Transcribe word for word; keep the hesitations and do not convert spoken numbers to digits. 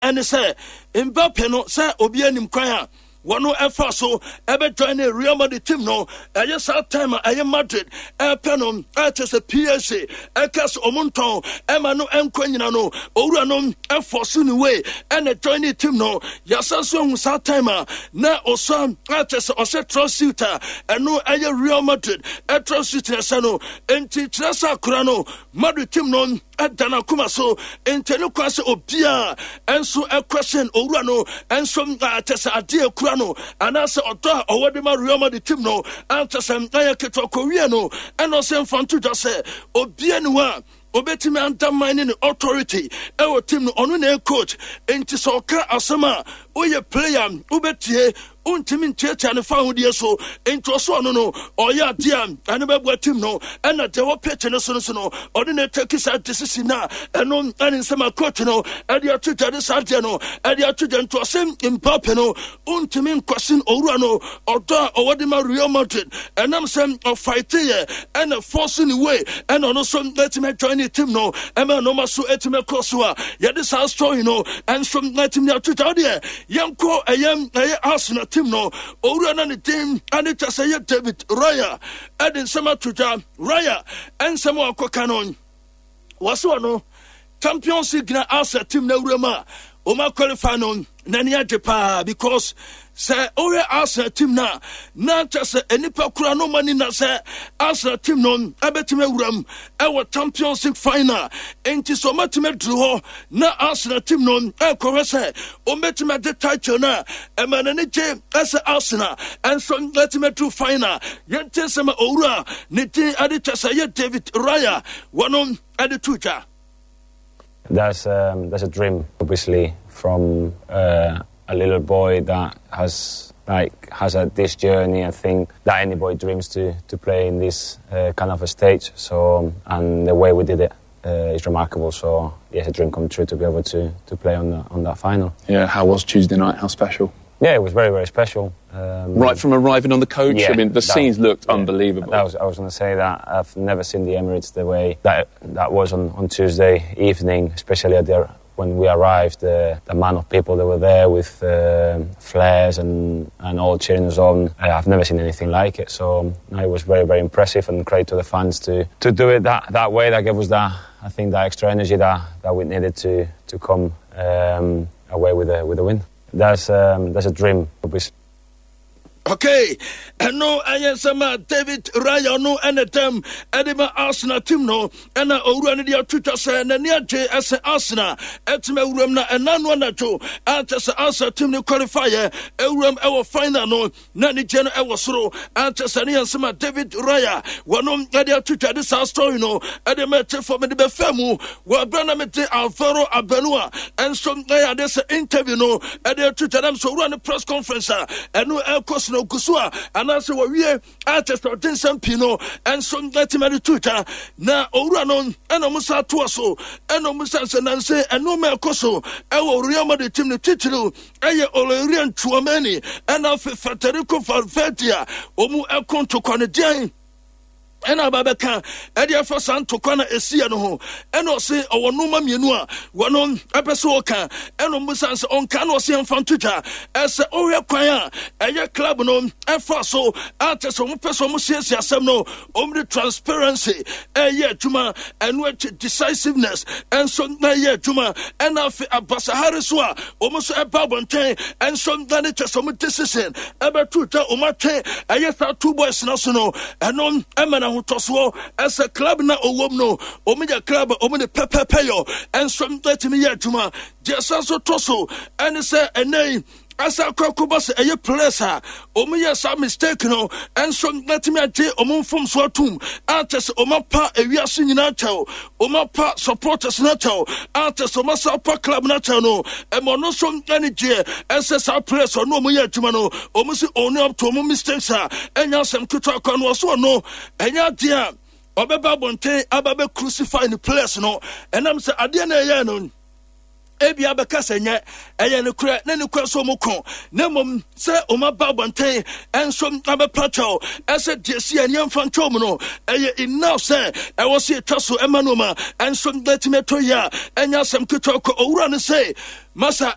ene se Mbappe no se obi anim kwan a Wano efa so ebe join a Real Madrid team no eye sa time eye Madrid e penom e tese P S G e kes omonton e ma no enkwanyina no owura no e force ni way e na join the team no yasa so hu sa time na oso e tese ose trust shooter e no eye Real Madrid e trust shooter se no enti trasa kura no Madrid team no Adana kuma so entene kwase obia enso a question owura no enso atese ade kura no anase odo owode ma Real Madrid team no antese aya ketoko wie no eno se mfantu do se obia ni wa obetimi undermine authority e team no ono na coach enti so ka asema oye player obetie untimi nchecha ne fa hodie so ento so no no oya dia ane bebu team no ena de wo pitch no so no so no odi na take sa decision na eno ane nsema coach no ade atuja de sa dia no ade atuja nto sem Mbappe no untimi nkwasin owura no odo owodi ma Real Madrid enam sem of fight here ena force ni way ena no so let me join the team no ema no maso etime crosswa ye this our story no and from let me atuja there yanko ayam ay Arsenal team no owura na ne team and it say David Raya and sama tuja Raya and some akoka no waso no Champions League na Arsenal team na urema o ma qualify no na ni ajepa because say ore Arsenal team na na just enipa kura no mani na say Arsenal team no abetime wuram e wo Champions League final enti so matime dru na Arsenal team no e ko say o metime de title na e man ne je as Arsenal and so letime dru final yente sama owura ne tin ade tsa ye David Raya wono ade tuja. That's um, that's a dream, obviously, from uh, a little boy that has like has a, this journey. I think that any boy dreams to to play in this uh, kind of a stage. So and the way we did it uh, is remarkable. So yeah, it's a dream come true to be able to to play on the, on that final. Yeah, how was Tuesday night? How special? Yeah, it was very, very special. Um, right from arriving on the coach, yeah, I mean, the scenes looked yeah, unbelievable. That was, I was going to say that I've never seen the Emirates the way that that was on, on Tuesday evening, especially at the, when we arrived. The, the amount of people that were there with uh, flares and, and all cheering us on. I've never seen anything like it. So no, it was very, very impressive, and great to the fans to to do it that, that way. That gave us that, I think, that extra energy that, that we needed to to come um, away with a with a win. That's um, that's a dream. Okay, and no, I am some David Raya no and a them Edema Arsenal team no and a Oran the Twitter say and near J as Arsenal at me room and none one at two at as Arsenal team no qualifier a room our final no none gen our through at as any and some David Raya one on the Twitter this our story no at the matter for me the Befemu were Branamete Alvaro Abenua and some there this interview no at the Twitter them so run a press conference and no air course no kusua anase wo wie artist odinsan pino and so let me the Twitter na owura no eno musa to so eno musa sananse eno me koso e wo Real Madrid team no titulu eye Olerian Tchouameni and of Federico Valverde omu ekonto kwane dian ena babeka e dia for santo kwana esia no ho eno se owonoma mienu a wono epeso oka eno musa se onka no se mfantuja ese ohwe kwan a eye club no efa so ateso mo peso mo siesia asem no omri transparency eye adwuma eno decisiveness enso na eye adwuma ena fe abasahare so a omo so eba bonten enso na ne cheso mo decision ebe tuta o matwe eye sa two boys na so no eno emana Toswo as a club na owom no omeja club omene pepepeyo and some let me yatuma just also toso and say a name as a crocobus a place omeya some mistake no and some let me ate omon from swatum artist omapa a wiase nyina chao omapa supporters na chao artist omasa pa club na chao no e mono some energy as a place no omeya atuma no omusi own up to omon mistakes a enya sem kuto akwa no so no enya dia obeba bonte ababe crucify the place no enam se ade na ye no ebia bekasa nya eye ne kura na ne kwa so mo kon na mom se o ma ba bonten enso abepacho ese desi anya mfancho mo no eye enough se e wo se twaso emanoma enso detimeto ya enya sem kitoko owura ne se masa